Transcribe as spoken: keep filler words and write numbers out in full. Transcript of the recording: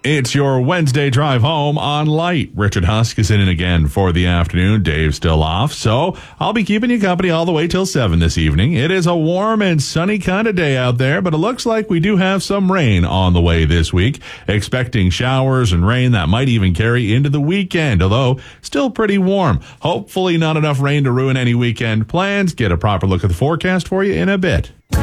It's your Wednesday drive home on Light. Richard Husk is in again for the afternoon. Dave's still off, so I'll be keeping you company all the way till seven this evening. It is a warm and sunny kind of day out there, but it looks like we do have some rain on the way this week. Expecting showers and rain that might even carry into the weekend, although still pretty warm. Hopefully not enough rain to ruin any weekend plans. Get a proper look at the forecast for you in a bit.